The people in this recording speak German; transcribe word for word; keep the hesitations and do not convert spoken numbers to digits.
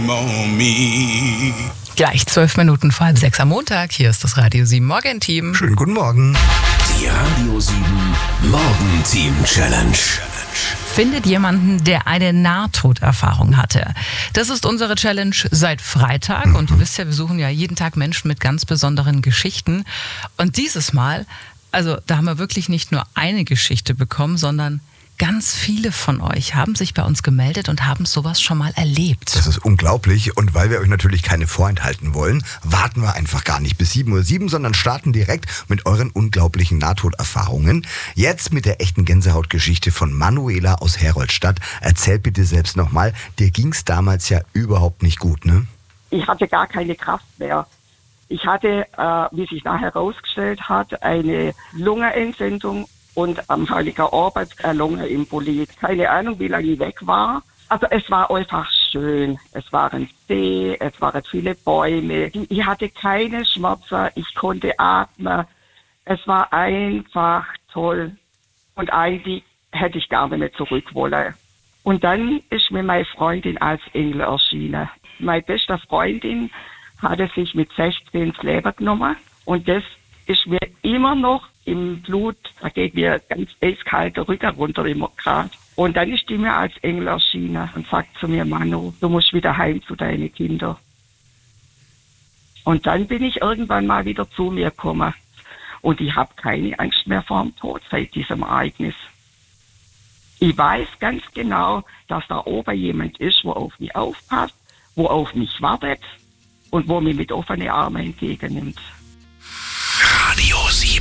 Gleich zwölf Minuten vor halb sechs am Montag. Hier ist das Radio sieben Morgenteam. Schönen guten Morgen. Die Radio sieben Morgenteam Challenge. Findet jemanden, der eine Nahtoderfahrung hatte. Das ist unsere Challenge seit Freitag. Mhm. Und ihr wisst ja, wir suchen ja jeden Tag Menschen mit ganz besonderen Geschichten. Und dieses Mal, also da haben wir wirklich nicht nur eine Geschichte bekommen, sondern ganz viele von euch haben sich bei uns gemeldet und haben sowas schon mal erlebt. Das ist unglaublich. Und weil wir euch natürlich keine vorenthalten wollen, warten wir einfach gar nicht bis sieben Uhr sieben, sondern starten direkt mit euren unglaublichen Nahtoderfahrungen. Jetzt mit der echten Gänsehautgeschichte von Manuela aus Heroldstadt. Erzähl bitte selbst nochmal, dir ging's damals ja überhaupt nicht gut, ne? Ich hatte gar keine Kraft mehr. Ich hatte, äh, wie sich nachher herausgestellt hat, eine Lungenentzündung und am Heiligen Abend eine Lungenembolie. Keine Ahnung, wie lange ich weg war. Also es war einfach schön. Es waren See, es waren viele Bäume. Ich hatte keine Schmerzen, ich konnte atmen. Es war einfach toll. Und eigentlich hätte ich gar nicht mehr zurück wollen. Und dann ist mir meine Freundin als Engel erschienen. Meine beste Freundin hatte sich mit sechzehn das Leben genommen. Und das ist mir immer noch im Blut, da geht mir ganz eiskalt der Rücken runter immer gerade. Und dann ist die mir als Engel erschienen und sagt zu mir, Manu, du musst wieder heim zu deinen Kindern. Und dann bin ich irgendwann mal wieder zu mir gekommen. Und ich habe keine Angst mehr vor dem Tod seit diesem Ereignis. Ich weiß ganz genau, dass da oben jemand ist, wo auf mich aufpasst, wo auf mich wartet und wo mich mit offenen Armen entgegennimmt. Radio sieben.